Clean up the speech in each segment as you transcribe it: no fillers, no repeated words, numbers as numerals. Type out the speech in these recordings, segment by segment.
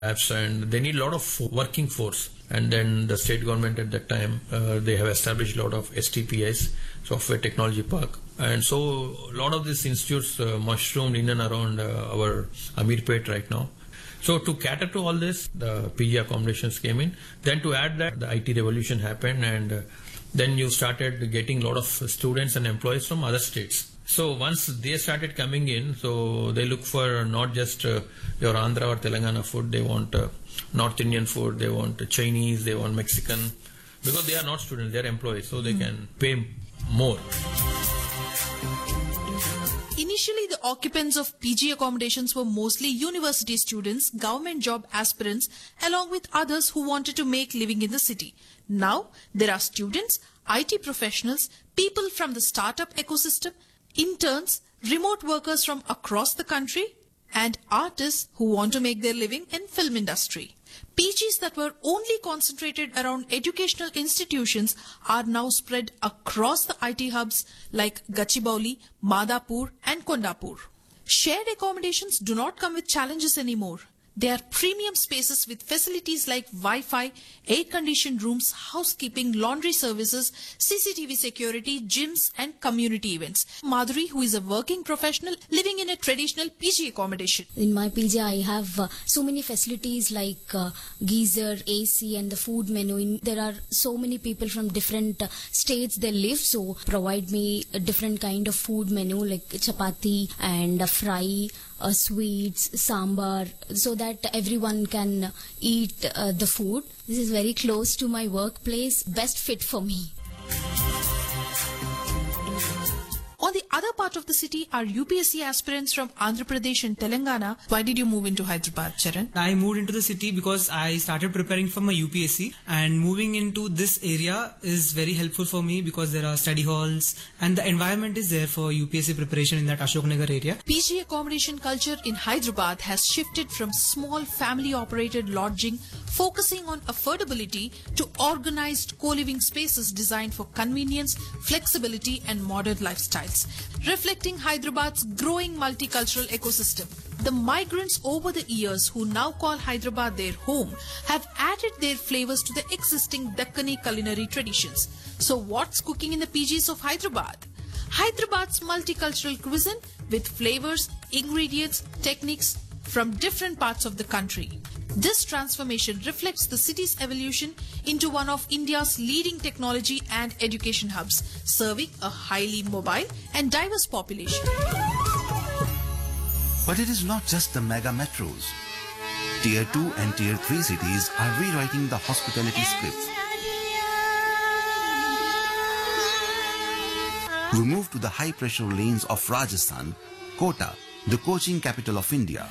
apps, and they need a lot of working force. And then the state government at that time, they have established a lot of STPIs, Software Technology Park. And so a lot of these institutes mushroomed in and around our Amirpet right now. So to cater to all this, the PG accommodations came in. Then to add that, the IT revolution happened, and then you started getting a lot of students and employees from other states. So once they started coming in, so they look for not just your Andhra or Telangana food, they want North Indian food, they want Chinese, they want Mexican, because they are not students, they are employees, so they can pay more. Initially, the occupants of PG accommodations were mostly university students, government job aspirants, along with others who wanted to make living in the city. Now, there are students, IT professionals, people from the startup ecosystem, interns, remote workers from across the country, and artists who want to make their living in film industry. PGs that were only concentrated around educational institutions are now spread across the IT hubs like Gachibowli, Madhapur and Kondapur. Shared accommodations do not come with challenges anymore. They are premium spaces with facilities like Wi-Fi, air-conditioned rooms, housekeeping, laundry services, CCTV security, gyms and community events. Madhuri, who is a working professional living in a traditional PG accommodation. In my PG, I have so many facilities like geyser, AC and the food menu. There are so many people from different states they live, so provide me a different kind of food menu like chapati and fry, sweets, sambar, so that everyone can eat the food. This is very close to my workplace, best fit for me. On the other part of the city are UPSC aspirants from Andhra Pradesh and Telangana. Why did you move into Hyderabad, Charan? I moved into the city because I started preparing for my UPSC, and moving into this area is very helpful for me because there are study halls and the environment is there for UPSC preparation in that Ashoknagar area. PG accommodation culture in Hyderabad has shifted from small family-operated lodging focusing on affordability to organized co-living spaces designed for convenience, flexibility and modern lifestyles, reflecting Hyderabad's growing multicultural ecosystem. The migrants over the years who now call Hyderabad their home have added their flavors to the existing Deccani culinary traditions. So what's cooking in the PGs of Hyderabad? Hyderabad's multicultural cuisine with flavors, ingredients, techniques from different parts of the country. This transformation reflects the city's evolution into one of India's leading technology and education hubs, serving a highly mobile and diverse population. But it is not just the mega metros. Tier 2 and Tier 3 cities are rewriting the hospitality script. We move to the high-pressure lanes of Rajasthan, Kota, the coaching capital of India.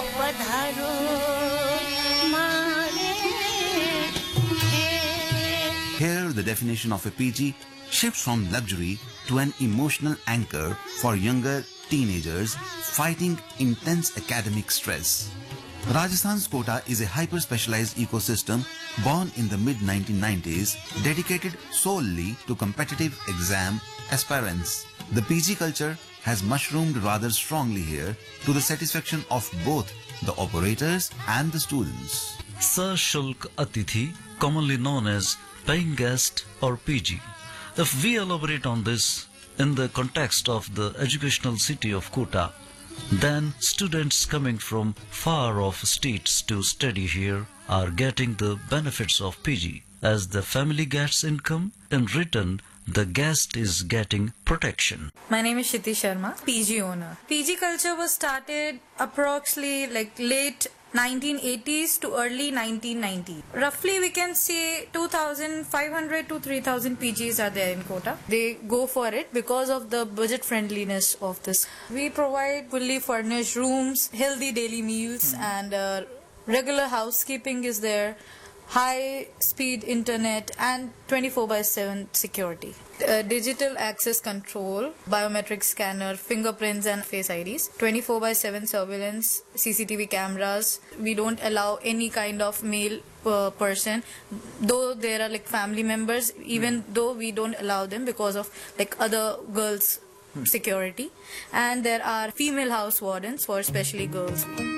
Here, the definition of a PG shifts from luxury to an emotional anchor for younger teenagers fighting intense academic stress. Rajasthan's Kota is a hyper-specialized ecosystem born in the mid-1990s, dedicated solely to competitive exam aspirants. The PG culture has mushroomed rather strongly here to the satisfaction of both the operators and the students. Sashulk Atithi, commonly known as paying guest or PG. If we elaborate on this in the context of the educational city of Kota, then students coming from far off states to study here are getting the benefits of PG. As the family gets income, in return the guest is getting protection. My name is Shiti Sharma, PG owner. PG culture was started approximately late 1980s to early 1990s. Roughly we can say 2,500 to 3,000 PGs are there in Kota. They go for it because of the budget friendliness of this. We provide fully furnished rooms, healthy daily meals and regular housekeeping is there. High speed internet and 24/7 security. Digital access control, biometric scanner, fingerprints and face IDs, 24/7 surveillance, CCTV cameras. We don't allow any kind of male person, though there are family members, even though we don't allow them because of other girls security. And there are female house wardens for especially girls.